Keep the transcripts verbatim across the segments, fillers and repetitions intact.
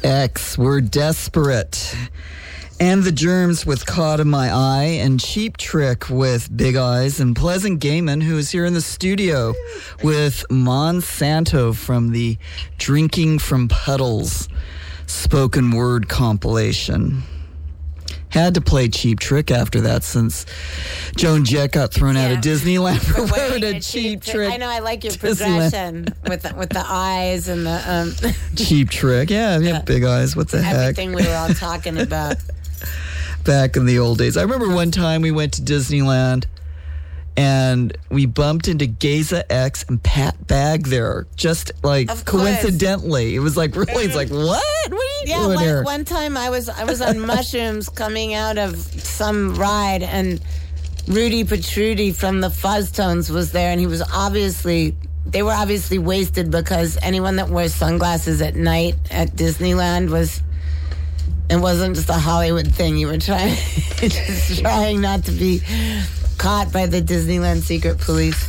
X, we're desperate. And the Germs with Caught in My Eye, and Cheap Trick with Big Eyes, and Pleasant Gaiman, who is here in the studio with Monsanto from the Drinking from Puddles spoken word compilation. Had to play Cheap Trick after that since Joan Jett got thrown yeah. out of Disneyland for wearing a Cheap Trick. I know, I like your progression with the, with the eyes and the... Um, Cheap Trick, yeah, yeah, uh, Big Eyes, what the everything heck. Everything we were all talking about. Back in the old days. I remember one time we went to Disneyland and we bumped into Geza X and Pat Bagg there, just like coincidentally. It was like really, it's like, what? What are you yeah, doing one, here? one time I was I was on mushrooms coming out of some ride, and Rudy Patrudy from the Fuzztones was there, and he was obviously, they were obviously wasted because anyone that wears sunglasses at night at Disneyland was, it wasn't just a Hollywood thing. You were trying, just trying not to be caught by the Disneyland secret police.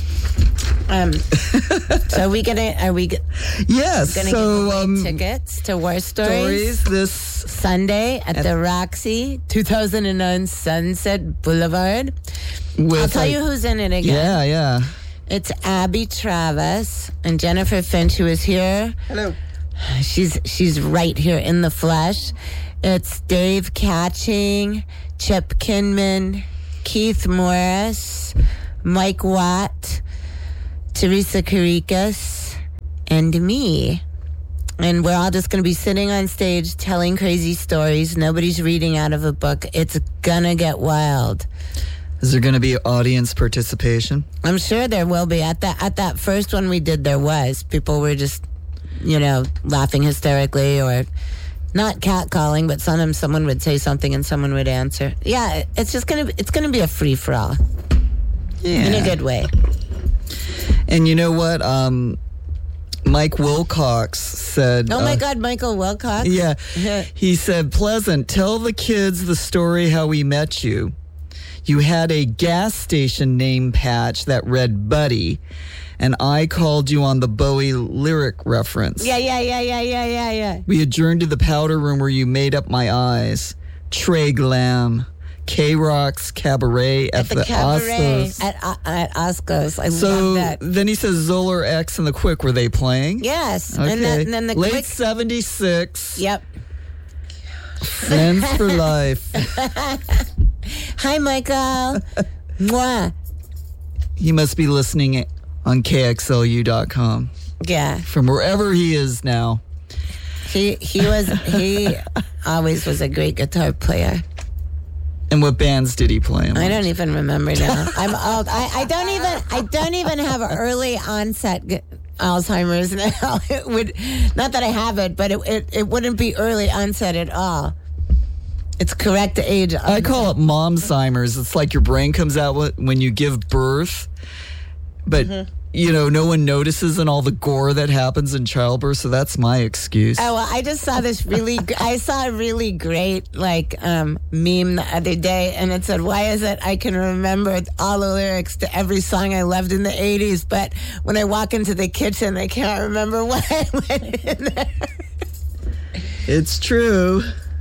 Um, so are we gonna? Are we? Yes. Gonna so give away um, tickets to War Stories, stories this Sunday at, at the Roxy, two thousand nine Sunset Boulevard. I'll tell a, you who's in it again. Yeah, yeah. It's Abby Travis and Jennifer Finch, who is here. Hello. She's she's right here in the flesh. It's Dave Catching, Chip Kinman, Keith Morris, Mike Watt, Teresa Karikas, and me. And we're all just going to be sitting on stage telling crazy stories. Nobody's reading out of a book. It's gonna get wild. Is there going to be audience participation? I'm sure there will be. At that at that first one we did, there was. People were just, you know, laughing hysterically or not catcalling, but sometimes someone would say something and someone would answer. Yeah, it's just gonna it's gonna be a free for all. Yeah, in a good way. And you know what? Um, Mike Wilcox said... Oh, my uh, God, Michael Wilcox? Yeah. He said, Pleasant, tell the kids the story how we met you. You had a gas station name patch that read Buddy, and I called you on the Bowie lyric reference. Yeah, yeah, yeah, yeah, yeah, yeah, yeah. We adjourned to the powder room where you made up my eyes. Trey Glam. K-Rock's Cabaret at, at the, the Cabaret Oscos. At, uh, at Oscos. I so love that. Then he says Zoller X and the Quick, were they playing? Yes. Okay. And, that, and then the Late Quick... seventy-six. Yep. Friends for life. Hi, Michael. Mwah. He must be listening on K X L U dot com. Yeah. From wherever he is now. He he was he always was a great guitar player. And what bands did he play in? I don't even remember now. I'm old. I, I don't even I don't even have early onset g- Alzheimer's now. It would, not that I have it, but it, it it wouldn't be early onset at all. It's correct age. Onset. I call it Momzheimer's. It's like your brain comes out when you give birth, but mm-hmm. you know, no one notices and all the gore that happens in childbirth. So that's my excuse. Oh, well, I just saw this really, I saw a really great like um, meme the other day, and it said, "Why is it I can remember all the lyrics to every song I loved in the eighties, but when I walk into the kitchen, I can't remember what I went in there." It's true.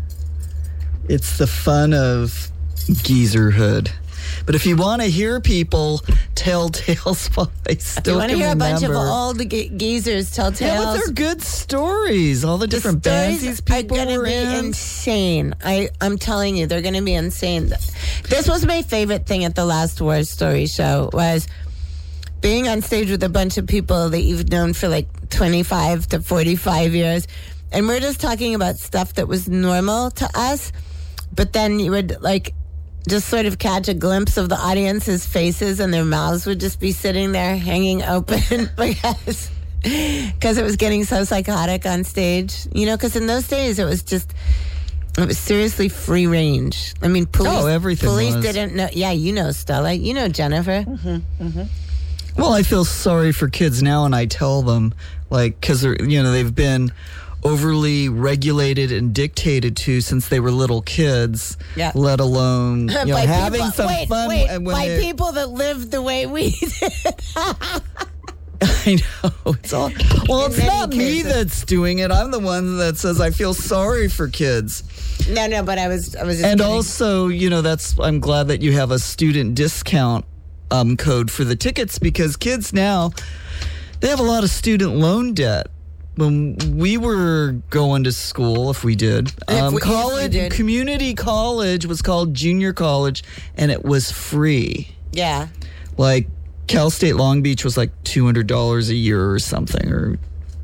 It's the fun of geezerhood. But if you want to hear people tell tales while they still if you want to hear remember, a bunch of old ge- geezers tell tales, yeah, but they're good stories. All the different the bands these people are going to were be in. insane. I, I'm telling you, they're going to be insane. This was my favorite thing at the last War Story show, was being on stage with a bunch of people that you've known for like twenty-five to forty-five years. And we're just talking about stuff that was normal to us. But then you would like just sort of catch a glimpse of the audience's faces, and their mouths would just be sitting there hanging open because because it was getting so psychotic on stage. You know, because in those days it was just, it was seriously free range. I mean, police, oh, everything police was. didn't know. Yeah, you know, Stella. You know, Jennifer. Mm-hmm, mm-hmm. Well, I feel sorry for kids now, and I tell them, like, because, you know, they've been overly regulated and dictated to since they were little kids, yeah. let alone you know, having people, some wait, fun. Wait, when by they, people that lived the way we did. I know. It's all, well, In it's many not me cases. that's doing it. I'm the one that says I feel sorry for kids. No, no, but I was, I was just And kidding. also, you know, that's I'm glad that you have a student discount um, code for the tickets because kids now, they have a lot of student loan debt. When we were going to school, if we did, If um, we- if we college, did. community college was called junior college, and it was free. Yeah. Like Cal State Long Beach was like two hundred dollars a year or something, or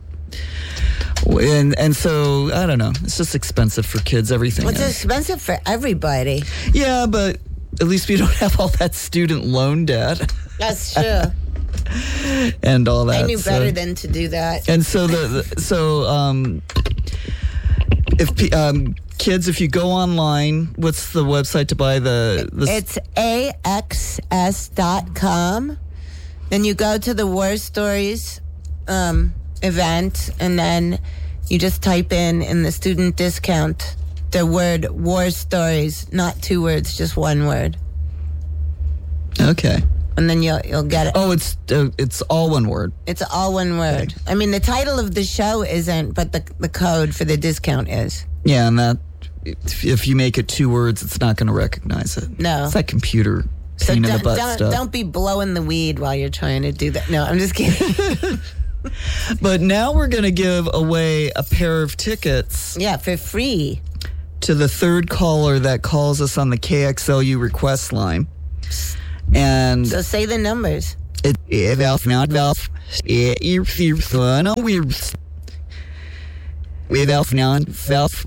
and and so I don't know. It's just expensive for kids. Everything. Well, it's is. expensive for everybody. Yeah, but at least we don't have all that student loan debt That's true. and all that. I knew so- better than to do that. And so the, the so um, if pe- um, kids, if you go online, what's the website to buy the? the It's A X S dot com. Then you go to the War Stories um, event, and then you just type in in the student discount the word War Stories, not two words, just one word, okay. and then you'll you'll get it. Oh, it's uh, it's all one word. It's all one word. I mean, the title of the show isn't, but the the code for the discount is. Yeah, and that if, if you make it two words, it's not going to recognize it. No. It's like computer So pain in the don't butt don't, stuff. don't be blowing the weed while you're trying to do that. No, I'm just kidding. But now we're going to give away a pair of tickets Yeah, for free. to the third caller that calls us on the K X L U request line. And So say the numbers. it is Valve, not Valve. It is fun. We're without non Valve.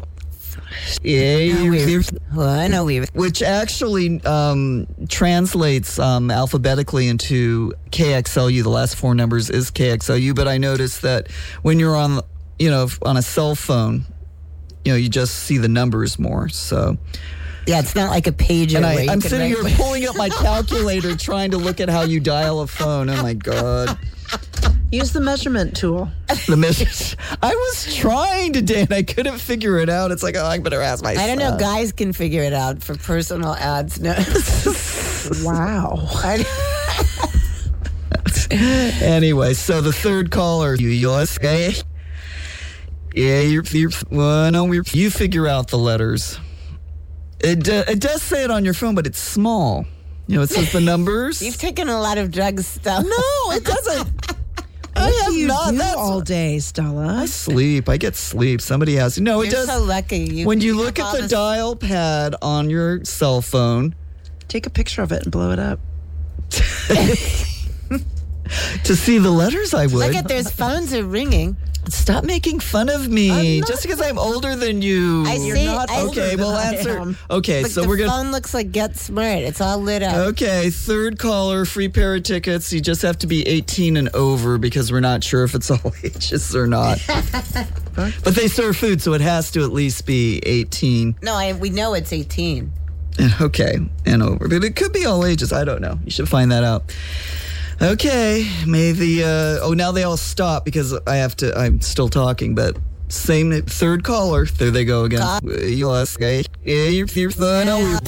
Well, I know we. Which actually um, translates um, alphabetically into K X L U. The last four numbers is K X L U. But I noticed that when you're on, you know, on a cell phone, you know, you just see the numbers more. So, Yeah, it's not like a pager. and where I, you I'm can sitting write- here pulling up my calculator, trying to look at how you dial a phone. Oh my God. Use the measurement tool. The message. I was trying today and I couldn't figure it out. It's like, oh, I better ask my I don't know. son. Guys can figure it out for personal ads. No. Wow. I- Anyway, so the third caller, you U S A. Yeah, you're, you're well, no, we're, you figure out the letters. It uh, it does say it on your phone, but it's small. You know, it says the numbers. You've taken a lot of drugs stuff. No, it doesn't. I What have do you not. do That's all day, Stella? I sleep. I get sleep. Somebody has. No, it You're does. so lucky. You, when you you look have at all the this- dial pad on your cell phone, Take a picture of it and blow it up. to see the letters, I would. Look at those phones are ringing. Stop making fun of me. I'm not- Just because I'm older than you. I You're see. not I, older Okay, than we'll I answer. am. Okay, Look, so the we're gonna. phone looks like Get Smart. It's all lit up. Okay, third caller, free pair of tickets. You just have to be eighteen and over because we're not sure if it's all ages or not. But they serve food, so it has to at least be eighteen. No, I, we know it's eighteen. Okay, and over. But it could be all ages. I don't know. You should find that out. Okay, may the. Uh, oh, now they all stop because I have to. I'm still talking, but. Same third caller. There they go again. Ca- You ask, okay? Yeah, you're, you're, no, we're